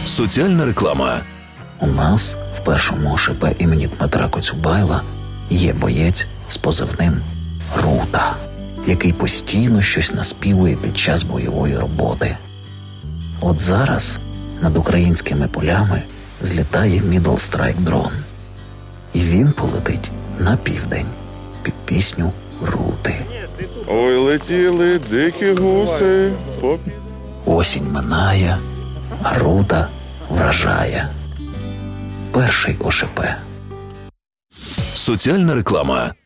Соціальна реклама. У нас в першому ОШП імені Дмитра Коцюбайла є боєць з позивним «Рута», який постійно щось наспівує під час бойової роботи. От зараз над українськими полями злітає Middle Strike дрон. І він полетить на південь під пісню Рути. Ой, летіли дикі гуси. Осінь минає, а Рута вражає. Перший ОШП. Соціальна реклама.